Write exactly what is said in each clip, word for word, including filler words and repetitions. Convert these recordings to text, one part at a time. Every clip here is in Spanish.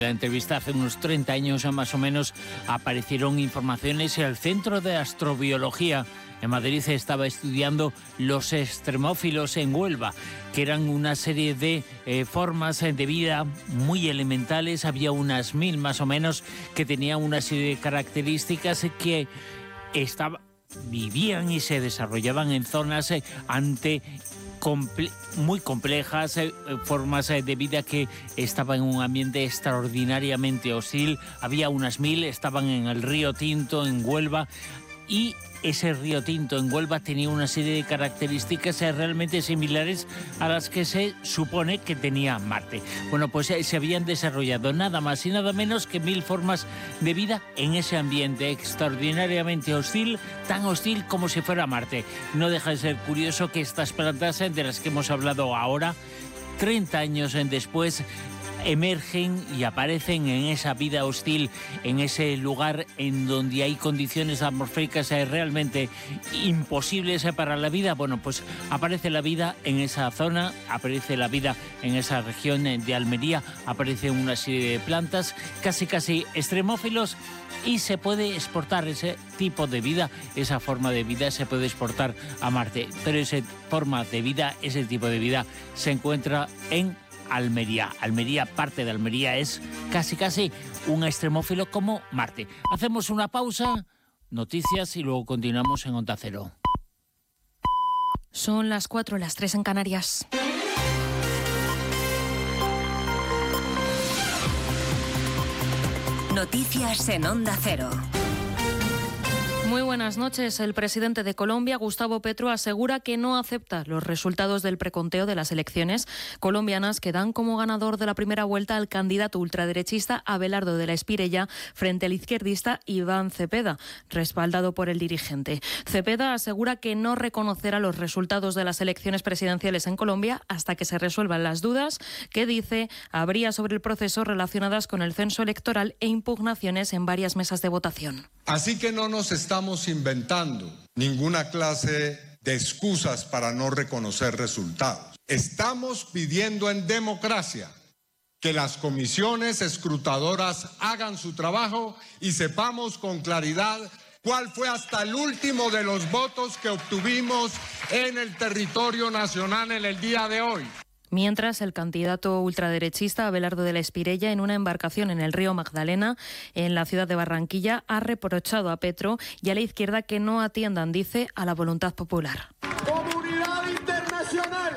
La entrevista hace unos treinta años más o menos aparecieron informaciones y el Centro de Astrobiología en Madrid estaba estudiando los extremófilos en Huelva, que eran una serie de eh, formas de vida muy elementales. Había unas mil más o menos que tenían una serie de características que estaba, vivían y se desarrollaban en zonas eh, ante Comple muy complejas, eh, formas eh, de vida que estaban en un ambiente extraordinariamente hostil. Había unas mil, estaban en el Río Tinto, en Huelva, y ese Río Tinto en Huelva tenía una serie de características eh, realmente similares a las que se supone que tenía Marte. Bueno, pues eh, se habían desarrollado nada más y nada menos que mil formas de vida en ese ambiente extraordinariamente hostil, tan hostil como si fuera Marte. No deja de ser curioso que estas plantas eh, de las que hemos hablado ahora, treinta años eh, después, emergen y aparecen en esa vida hostil, en ese lugar en donde hay condiciones atmosféricas realmente imposibles para la vida. Bueno, pues aparece la vida en esa zona, aparece la vida en esa región de Almería, aparece una serie de plantas, casi casi extremófilos, y se puede exportar ese tipo de vida, esa forma de vida se puede exportar a Marte, pero esa forma de vida, ese tipo de vida se encuentra en Almería. Almería, parte de Almería es casi casi un extremófilo como Marte. Hacemos una pausa, noticias y luego continuamos en Onda Cero. Son las cuatro, las tres en Canarias. Noticias en Onda Cero. Muy buenas noches. El presidente de Colombia, Gustavo Petro, asegura que no acepta los resultados del preconteo de las elecciones colombianas que dan como ganador de la primera vuelta al candidato ultraderechista Abelardo de la Espriella frente al izquierdista Iván Cepeda, respaldado por el dirigente. Cepeda asegura que no reconocerá los resultados de las elecciones presidenciales en Colombia hasta que se resuelvan las dudas que, dice, habría sobre el proceso relacionadas con el censo electoral e impugnaciones en varias mesas de votación. Así que no nos estamos inventando ninguna clase de excusas para no reconocer resultados. Estamos pidiendo en democracia que las comisiones escrutadoras hagan su trabajo y sepamos con claridad cuál fue hasta el último de los votos que obtuvimos en el territorio nacional en el día de hoy. Mientras, el candidato ultraderechista Abelardo de la Espriella, en una embarcación en el río Magdalena, en la ciudad de Barranquilla, ha reprochado a Petro y a la izquierda que no atiendan, dice, a la voluntad popular. Comunidad internacional,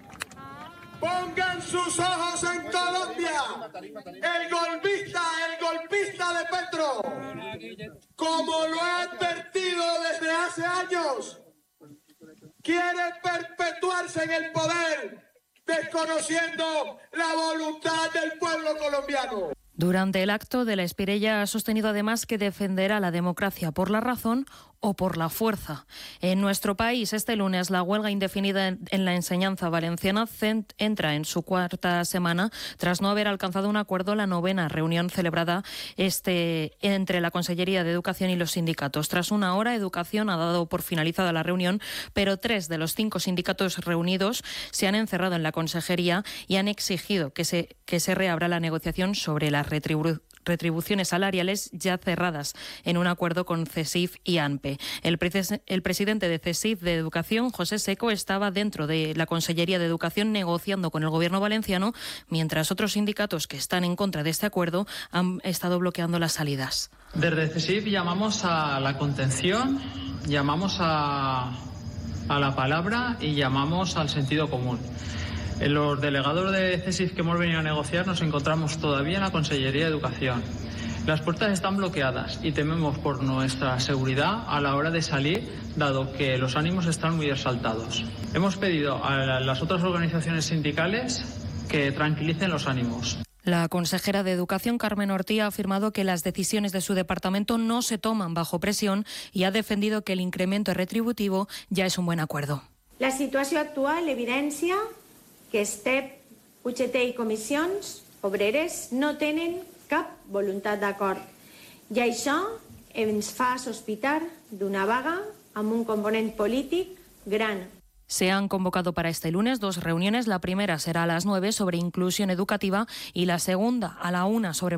pongan sus ojos en Colombia. El golpista, el golpista de Petro, como lo he advertido desde hace años, quiere perpetuarse en el poder, desconociendo la voluntad del pueblo colombiano. Durante el acto, de la Espriella ha sostenido además que defenderá la democracia por la razón o por la fuerza. En nuestro país, este lunes, la huelga indefinida en la enseñanza valenciana entra en su cuarta semana tras no haber alcanzado un acuerdo la novena reunión celebrada este entre la Consellería de Educación y los sindicatos. Tras una hora, Educación ha dado por finalizada la reunión, pero tres de los cinco sindicatos reunidos se han encerrado en la Consejería y han exigido que se, que se reabra la negociación sobre las retribuciones retribuciones salariales ya cerradas en un acuerdo con CESIF y ANPE. El, pre- el presidente de CESIF de Educación, José Seco, estaba dentro de la Consellería de Educación negociando con el Gobierno valenciano, mientras otros sindicatos que están en contra de este acuerdo han estado bloqueando las salidas. Desde CESIF llamamos a la contención, llamamos a, a la palabra y llamamos al sentido común. Los delegados de CESIF que hemos venido a negociar nos encontramos todavía en la Consellería de Educación. Las puertas están bloqueadas y tememos por nuestra seguridad a la hora de salir, dado que los ánimos están muy exaltados. Hemos pedido a las otras organizaciones sindicales que tranquilicen los ánimos. La consejera de Educación, Carmen Ortí, ha afirmado que las decisiones de su departamento no se toman bajo presión y ha defendido que el incremento retributivo ya es un buen acuerdo. La situació actual evidencia que STEP, U G T i comissions obreres no tenen cap voluntat d'acord. I això ens fa sospitar d'una vaga amb un component polític gran. Se han convocado para este lunes dos reuniones. La primera será a las nueve sobre inclusión educativa y la segunda a la una sobre